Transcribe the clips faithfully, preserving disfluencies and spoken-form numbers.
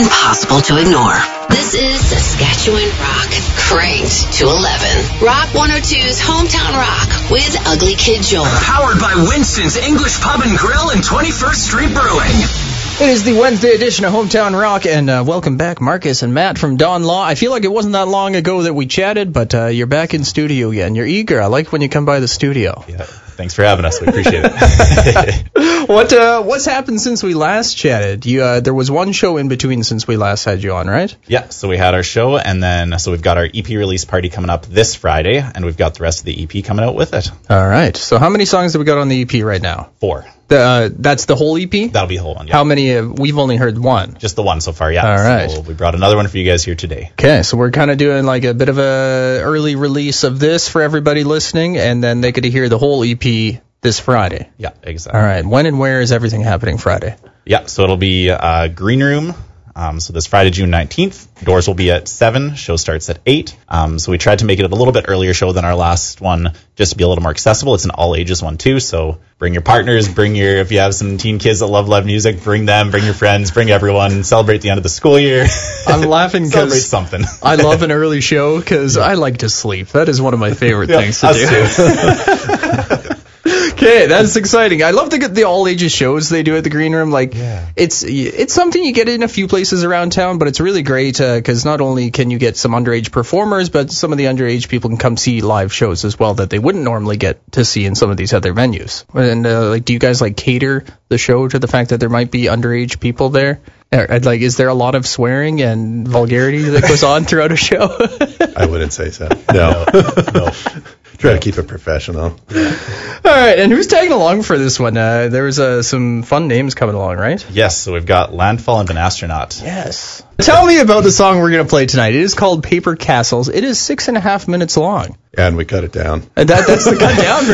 impossible to ignore. This is Saskatchewan Rock, cranked to eleven. Rock one oh two's Hometown Rock with Ugly Kid Joel. Powered by Winston's English Pub and Grill and twenty-first Street Brewing. It is the Wednesday edition of Hometown Rock, and uh, welcome back, Marcus and Matt from Dawn Law. I feel like it wasn't that long ago that we chatted, but uh, you're back in studio again. You're eager. I like when you come by the studio. Yeah, thanks for having us. We appreciate it. what uh, what's happened since we last chatted? You, uh, there was one show in between since we last had you on, right? Yeah, so we had our show, and then so we've got our E P release party coming up this Friday, and we've got the rest of the E P coming out with it. All right. So how many songs do we got on the E P right now? Four. The, uh, that's the whole E P? That'll be the whole one, yeah. How many? Uh, we've only heard one. Just the one so far, yeah. All right. So we brought another one for you guys here today. Okay, so we're kind of doing like a bit of a early release of this for everybody listening, and then they get to hear the whole E P this Friday. Yeah, exactly. All right. When and where is everything happening Friday? Yeah, so it'll be uh, Green Room. Um, so this Friday, June nineteenth, doors will be at seven, show starts at eight. Um, so we tried to make it a little bit earlier show than our last one, just to be a little more accessible. It's an all-ages one, too, so bring your partners, bring your, if you have some teen kids that love live music, bring them, bring your friends, bring everyone, celebrate the end of the school year. I'm laughing because something. I love an early show because I like to sleep. That is one of my favorite yeah, things to do. Okay, that's exciting. I love the the all ages shows they do at the Green Room. Like, yeah. it's it's something you get in a few places around town, but it's really great because uh, not only can you get some underage performers, but some of the underage people can come see live shows as well that they wouldn't normally get to see in some of these other venues. And uh, like, do you guys like cater the show to the fact that there might be underage people there? Like, is there a lot of swearing and vulgarity that goes on throughout a show? I wouldn't say so. No. no. Try to keep it professional. Yeah. All right, and who's tagging along for this one? Uh, there was uh, some fun names coming along, right? Yes, so we've got Landfall and An Astronaut. Yes. Tell me about the song we're going to play tonight. It is called Paper Castles. It is six and a half minutes long. Yeah, and we cut it down. And that, that's the cut down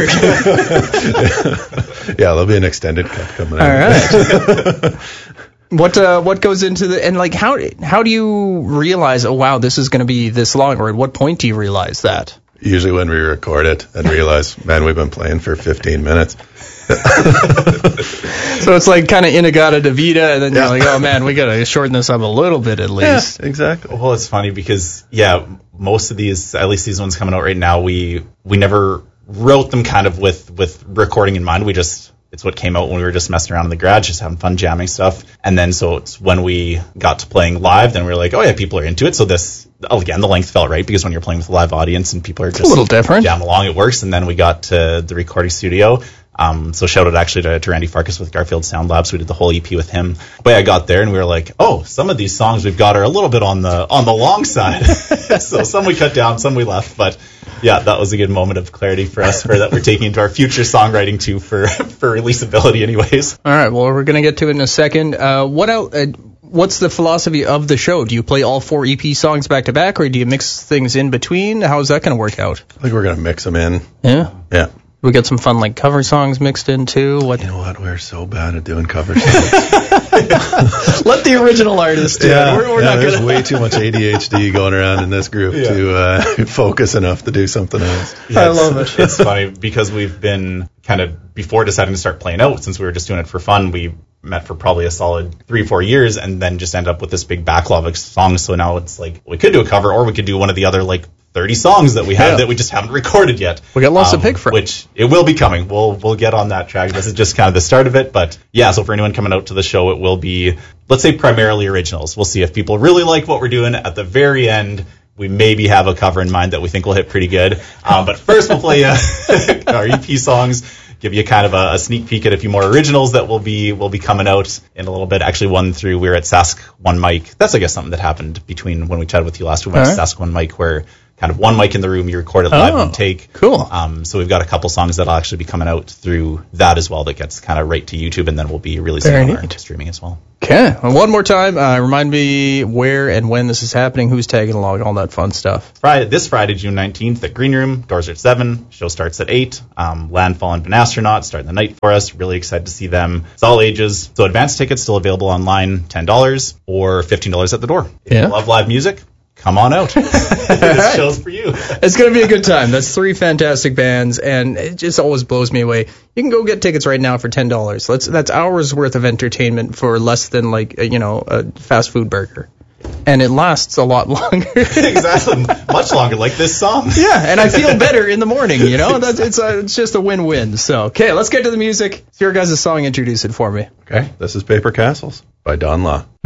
version. Yeah, there'll be an extended cut coming out. All right. What uh, what goes into the, and like how how do you realize, oh wow, this is going to be this long, or at what point do you realize that? Usually when we record it and realize, man, we've been playing for fifteen minutes. So it's like kind of Inagata Davida, and then yeah. you're like, oh man, we got to shorten this up a little bit at least. Yeah, exactly. Well, it's funny because, yeah, most of these, at least these ones coming out right now, we we never wrote them kind of with, with recording in mind. We just... It's what came out when we were just messing around in the garage, just having fun jamming stuff. And then so it's when we got to playing live, then we were like, oh yeah, people are into it. So this, again, the length felt right because when you're playing with a live audience and people are just a little different, jamming along, it works. And then we got to the recording studio. Um, so shout out actually to, to Randy Farkas with Garfield Sound Labs. We did the whole E P with him. But I got there and we were like, oh, some of these songs we've got are a little bit on the on the long side. So some we cut down, some we left. But yeah, that was a good moment of clarity for us for that we're taking into our future songwriting too for for releasability anyways. All right, well, we're going to get to it in a second. Uh, what else? Uh, What's the philosophy of the show? Do you play all four E P songs back to back, or do you mix things in between? How's that going to work out? I think we're going to mix them in. Yeah? Yeah. We got some fun like cover songs mixed in too. What? You know what? We're so bad at doing cover songs. Let the original artist do yeah, it. We're, we're yeah, not there's gonna... way too much A D H D going around in this group yeah. to uh, focus enough to do something else. Yeah, I love it. It's funny because we've been kind of, before deciding to start playing out, since we were just doing it for fun, we met for probably a solid three, four years and then just ended up with this big backlog of songs. So now it's like, we could do a cover or we could do one of the other like thirty songs that we have yeah. that we just haven't recorded yet. We got lots um, to pick from. Which it will be coming. We'll we'll get on that track. This is just kind of the start of it. But yeah, so for anyone coming out to the show, it will be, let's say, primarily originals. We'll see if people really like what we're doing. At the very end, we maybe have a cover in mind that we think will hit pretty good. Um, but first we'll play uh, our E P songs, give you kind of a, a sneak peek at a few more originals that will be will be coming out in a little bit. Actually, one through, we were at Sask One Mic. That's, I guess, something that happened between when we chatted with you last. We went All to right. Sask One Mic where kind of one mic in the room, you record it live oh, and take. Cool. Um, so we've got a couple songs that'll actually be coming out through that as well that gets kind of right to YouTube, and then we'll be releasing it on our streaming as well. Okay. Well, one more time, uh, remind me where and when this is happening, who's tagging along, all that fun stuff. Friday, this Friday, June nineteenth at Green Room. Doors are at seven. Show starts at eight. Um, Landfall and An Astronaut starting the night for us. Really excited to see them. It's all ages. So advance tickets still available online, ten dollars or fifteen dollars at the door. If yeah. you love live music, come on out. This show's for you. It's going to be a good time. That's three fantastic bands, and it just always blows me away. You can go get tickets right now for ten dollars. That's, that's hours worth of entertainment for less than, like, a, you know, a fast food burger. And it lasts a lot longer. Exactly. Much longer, like this song. Yeah, and I feel better in the morning, you know? That's, it's, a, it's just a win-win. So, okay, let's get to the music. It's your guys' song. Introduce it for me. Okay, this is Paper Castles by Don Law.